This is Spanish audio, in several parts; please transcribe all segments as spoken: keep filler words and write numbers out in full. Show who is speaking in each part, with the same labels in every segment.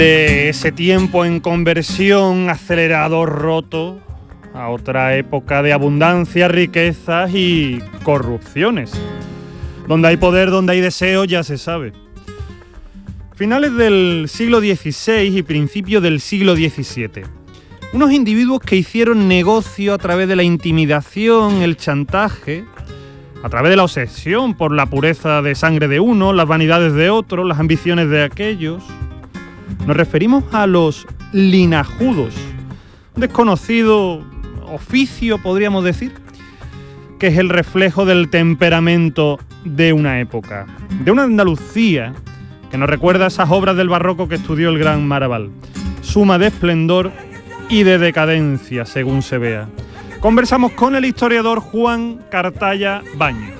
Speaker 1: De ese tiempo en conversión, acelerado, roto, a otra época de abundancia, riquezas y corrupciones. Donde hay poder, donde hay deseo, ya se sabe. Finales del siglo dieciséis y principios del siglo diecisiete. Unos individuos que hicieron negocio a través de la intimidación, el chantaje, a través de la obsesión por la pureza de sangre de uno, las vanidades de otros, las ambiciones de aquellos. Nos referimos a los linajudos, un desconocido oficio, podríamos decir, que es el reflejo del temperamento de una época, de una Andalucía que nos recuerda esas obras del barroco que estudió el gran Maraval, suma de esplendor y de decadencia, según se vea. Conversamos con el historiador Juan Cartaya Baños.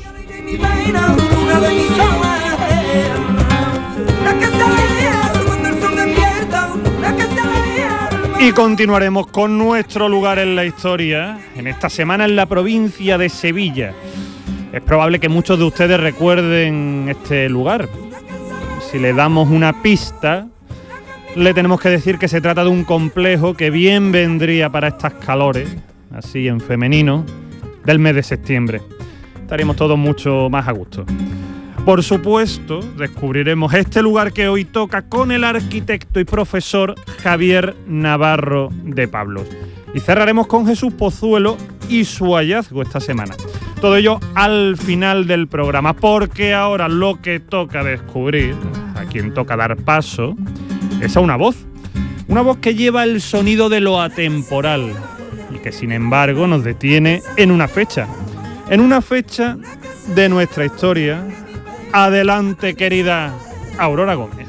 Speaker 1: Y continuaremos con nuestro lugar en la historia, en esta semana en la provincia de Sevilla. Es probable que muchos de ustedes recuerden este lugar. Si le damos una pista, le tenemos que decir que se trata de un complejo que bien vendría para estas calores, así en femenino, del mes de septiembre. Estaríamos todos mucho más a gusto. Por supuesto, descubriremos este lugar que hoy toca con el arquitecto y profesor Javier Navarro de Pablos. Y cerraremos con Jesús Pozuelo y su hallazgo esta semana. Todo ello al final del programa, porque ahora lo que toca descubrir, a quien toca dar paso, es a una voz. Una voz que lleva el sonido de lo atemporal y que sin embargo nos detiene en una fecha. En una fecha de nuestra historia. Adelante, querida Aurora Gómez.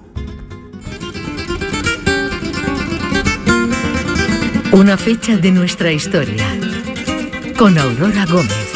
Speaker 2: Una fecha de nuestra historia, con Aurora Gómez.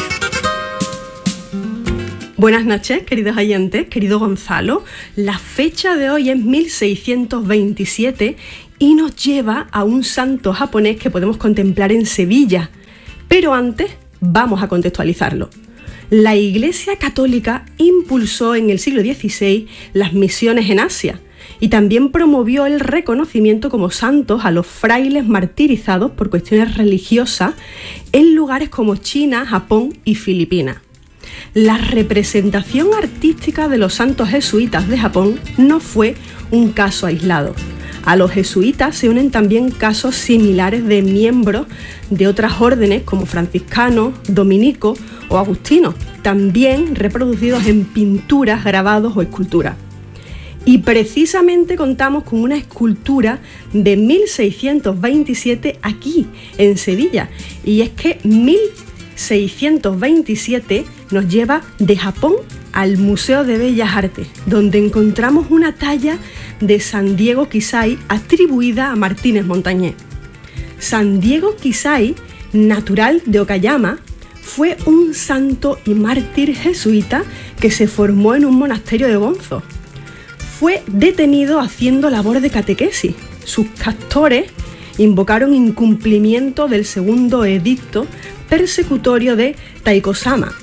Speaker 3: Buenas noches, queridos oyentes, querido Gonzalo. La fecha de hoy es mil seiscientos veintisiete y nos lleva a un santo japonés que podemos contemplar en Sevilla. Pero antes, vamos a contextualizarlo. La Iglesia Católica impulsó en el siglo dieciséis las misiones en Asia y también promovió el reconocimiento como santos a los frailes martirizados por cuestiones religiosas en lugares como China, Japón y Filipinas. La representación artística de los santos jesuitas de Japón no fue un caso aislado. A los jesuitas se unen también casos similares de miembros de otras órdenes como franciscanos, dominicos o agustinos, también reproducidos en pinturas, grabados o esculturas. Y precisamente contamos con una escultura de mil seiscientos veintisiete aquí, en Sevilla. Y es que mil seiscientos veintisiete nos lleva de Japón al Museo de Bellas Artes, donde encontramos una talla de San Diego Kisai atribuida a Martínez Montañés. San Diego Kisai, natural de Okayama, fue un santo y mártir jesuita que se formó en un monasterio de Bonzo. Fue detenido haciendo labor de catequesis. Sus captores invocaron incumplimiento del segundo edicto persecutorio de Taiko-sama.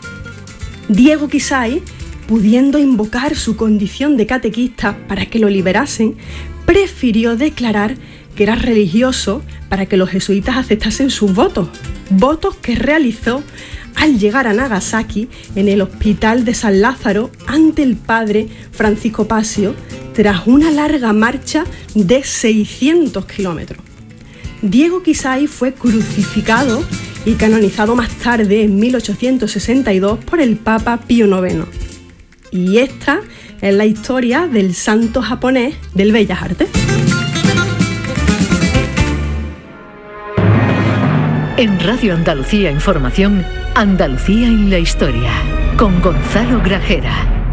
Speaker 3: Diego Kisai, pudiendo invocar su condición de catequista para que lo liberasen, prefirió declarar que era religioso para que los jesuitas aceptasen sus votos, votos que realizó al llegar a Nagasaki en el hospital de San Lázaro ante el padre Francisco Pasio tras una larga marcha de seiscientos kilómetros. Diego Kisai fue crucificado y canonizado más tarde, en mil ochocientos sesenta y dos, por el Papa Pío noveno. Y esta es la historia del santo japonés del Bellas Artes.
Speaker 2: En Radio Andalucía Información, Andalucía en la historia, con Gonzalo Grajera.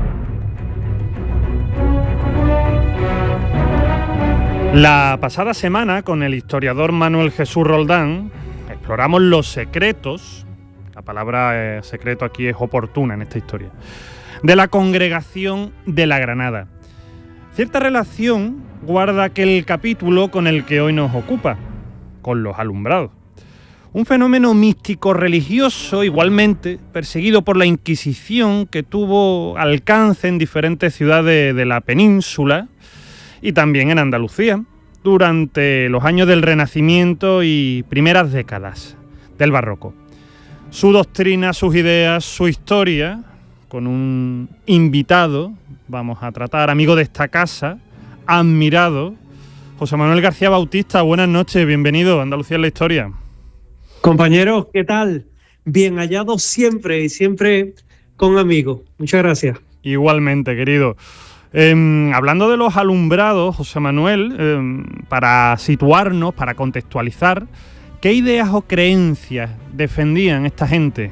Speaker 1: La pasada semana, con el historiador Manuel Jesús Roldán, exploramos los secretos, la palabra eh, secreto aquí es oportuna en esta historia, de la congregación de la Granada. Cierta relación guarda aquel capítulo con el que hoy nos ocupa, con los alumbrados. Un fenómeno místico religioso igualmente perseguido por la Inquisición, que tuvo alcance en diferentes ciudades de la península y también en Andalucía, durante los años del Renacimiento y primeras décadas del Barroco. Su doctrina, sus ideas, su historia, con un invitado, vamos a tratar, amigo de esta casa, admirado, José Manuel García Bautista. Buenas noches, bienvenido a Andalucía en la Historia.
Speaker 4: Compañeros, ¿qué tal? Bien hallados siempre y siempre con amigos. Muchas gracias.
Speaker 1: Igualmente, querido. Eh, hablando de los alumbrados, José Manuel, eh, para situarnos, para contextualizar, ¿qué ideas o creencias defendían esta gente?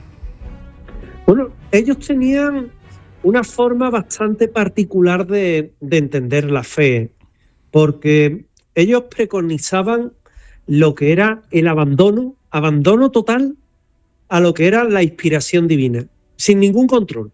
Speaker 4: Bueno, ellos tenían una forma bastante particular de, de entender la fe, porque ellos preconizaban lo que era el abandono, abandono total a lo que era la inspiración divina, sin ningún control.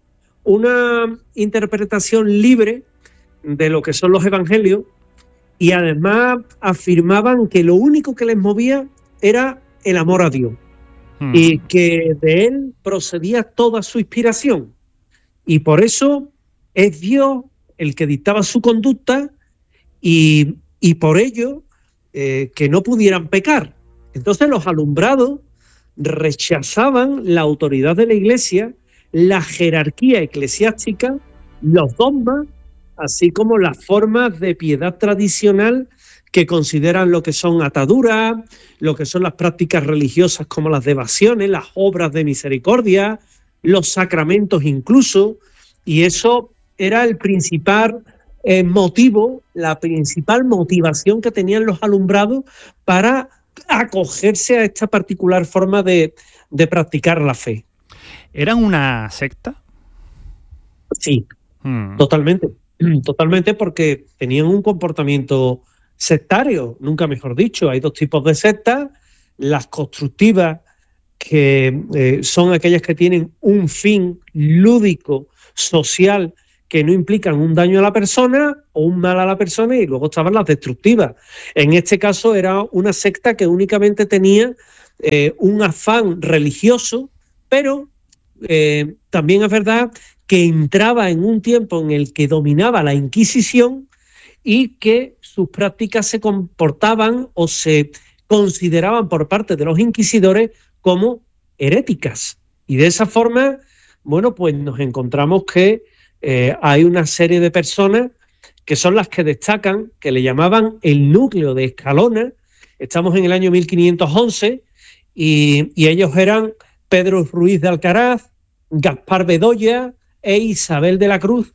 Speaker 4: Una interpretación libre de lo que son los evangelios, y además afirmaban que lo único que les movía era el amor a Dios, hmm. y que de él procedía toda su inspiración. Y por eso es Dios el que dictaba su conducta y, y por ello eh, que no pudieran pecar. Entonces los alumbrados rechazaban la autoridad de la Iglesia, la jerarquía eclesiástica, los dogmas, así como las formas de piedad tradicional que consideran lo que son ataduras, lo que son las prácticas religiosas como las devociones, las obras de misericordia, los sacramentos incluso, y eso era el principal eh, motivo, la principal motivación que tenían los alumbrados para acogerse a esta particular forma de, de practicar la fe.
Speaker 1: ¿Eran una secta?
Speaker 4: Sí,
Speaker 1: hmm.
Speaker 4: totalmente, totalmente, porque tenían un comportamiento sectario, nunca mejor dicho. Hay dos tipos de sectas, las constructivas, que eh, son aquellas que tienen un fin lúdico, social, que no implican un daño a la persona o un mal a la persona, y luego estaban las destructivas. En este caso era una secta que únicamente tenía eh, un afán religioso, pero eh, también es verdad que entraba en un tiempo en el que dominaba la Inquisición y que sus prácticas se comportaban o se consideraban por parte de los inquisidores como heréticas. Y de esa forma, bueno, pues nos encontramos que eh, hay una serie de personas que son las que destacan, que le llamaban el núcleo de Escalona. Estamos en el año mil quinientos once y, y ellos eran Pedro Ruiz de Alcaraz, Gaspar Bedoya e Isabel de la Cruz,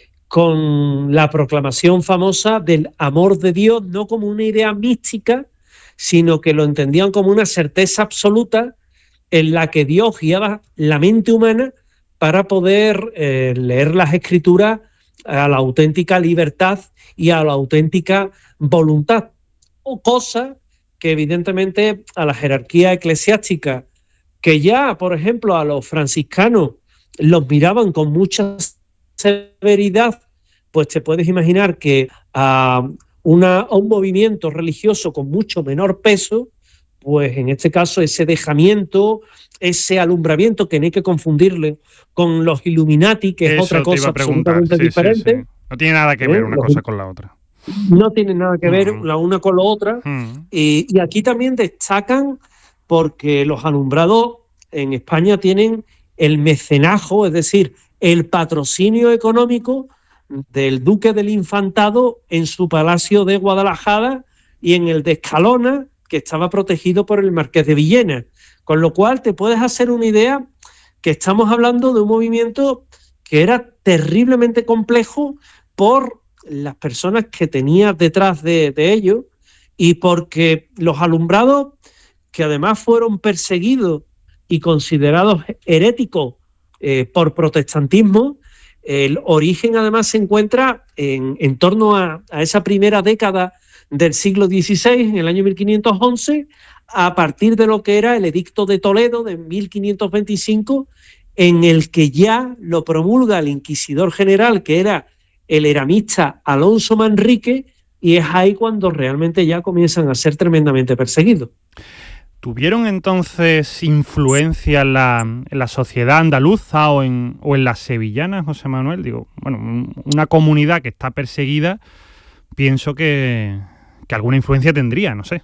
Speaker 4: con la proclamación famosa del amor de Dios, no como una idea mística, sino que lo entendían como una certeza absoluta en la que Dios guiaba la mente humana para poder eh, leer las Escrituras a la auténtica libertad y a la auténtica voluntad, o cosa que evidentemente a la jerarquía eclesiástica, que ya, por ejemplo, a los franciscanos los miraban con mucha severidad, pues te puedes imaginar que a, una, a un movimiento religioso con mucho menor peso, pues en este caso ese dejamiento, ese alumbramiento, que no hay que confundirle con los Illuminati, que es
Speaker 1: Eso
Speaker 4: otra cosa absolutamente
Speaker 1: sí,
Speaker 4: diferente.
Speaker 1: Sí, sí. No tiene nada que ver ¿Eh? una los, cosa con la otra.
Speaker 4: No tiene nada que ver uh-huh. la una con la otra.
Speaker 1: Uh-huh.
Speaker 4: Y, y aquí también destacan porque los alumbrados en España tienen el mecenajo, es decir, el patrocinio económico del duque del Infantado en su palacio de Guadalajara y en el de Escalona, que estaba protegido por el marqués de Villena. Con lo cual te puedes hacer una idea que estamos hablando de un movimiento que era terriblemente complejo por las personas que tenía detrás de, de ello, y porque los alumbrados, que además fueron perseguidos y considerados heréticos eh, por protestantismo, el origen además se encuentra en, en torno a, a esa primera década del siglo dieciséis, en el año mil quinientos once, a partir de lo que era el Edicto de Toledo de mil quinientos veinticinco, en el que ya lo promulga el inquisidor general, que era el eramista Alonso Manrique, y es ahí cuando realmente ya comienzan a ser tremendamente perseguidos.
Speaker 1: ¿Tuvieron entonces influencia en la, en la sociedad andaluza o en, o en las sevillanas, José Manuel? Digo, bueno, una comunidad que está perseguida, pienso que, que alguna influencia tendría, no sé.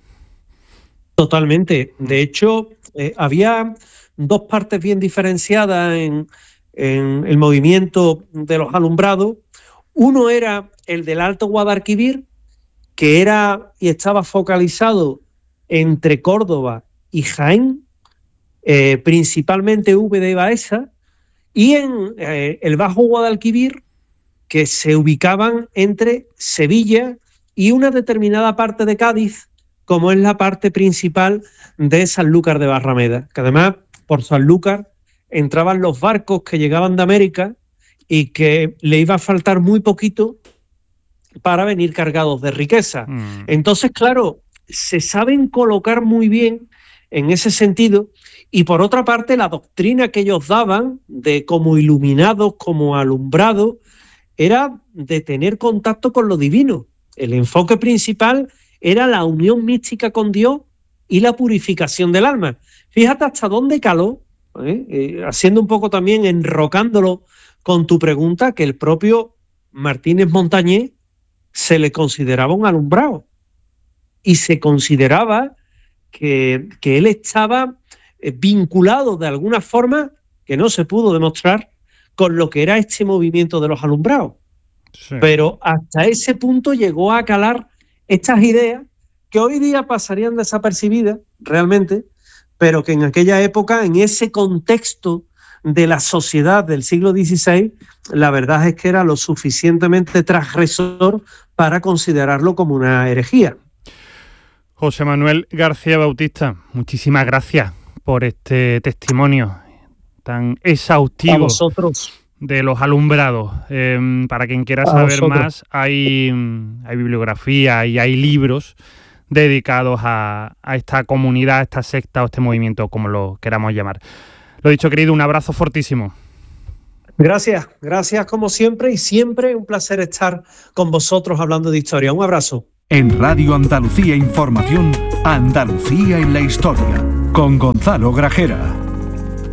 Speaker 4: Totalmente. De hecho, eh, había dos partes bien diferenciadas en, en el movimiento de los alumbrados. Uno era el del Alto Guadalquivir, que era y estaba focalizado entre Córdoba y Jaén, eh, principalmente V de Baeza, y en eh, el Bajo Guadalquivir, que se ubicaban entre Sevilla y una determinada parte de Cádiz, como es la parte principal de Sanlúcar de Barrameda, que además por Sanlúcar entraban los barcos que llegaban de América y que le iba a faltar muy poquito para venir cargados de riqueza. Mm. Entonces, claro, se saben colocar muy bien en ese sentido, y por otra parte la doctrina que ellos daban de como iluminados, como alumbrados, era de tener contacto con lo divino. El enfoque principal era la unión mística con Dios y la purificación del alma. Fíjate hasta dónde caló, ¿eh? Eh, haciendo un poco también, enrocándolo con tu pregunta, que el propio Martínez Montañés se le consideraba un alumbrado y se consideraba que, que él estaba vinculado de alguna forma, que no se pudo demostrar, con lo que era este movimiento de los alumbrados. Sí. Pero hasta ese punto llegó a calar estas ideas que hoy día pasarían desapercibidas realmente, pero que en aquella época, en ese contexto de la sociedad del siglo dieciséis, la verdad es que era lo suficientemente transgresor para considerarlo como una herejía.
Speaker 1: José Manuel García Bautista, muchísimas gracias por este testimonio tan exhaustivo.
Speaker 4: A vosotros.
Speaker 1: De los alumbrados. Eh, para quien quiera saber más, hay, hay bibliografía y hay libros dedicados a, a esta comunidad, a esta secta o este movimiento, como lo queramos llamar. Lo dicho, querido, un abrazo fortísimo.
Speaker 4: Gracias, gracias como siempre, y siempre un placer estar con vosotros hablando de historia. Un abrazo.
Speaker 5: En Radio Andalucía Información, Andalucía en la historia, con Gonzalo Grajera.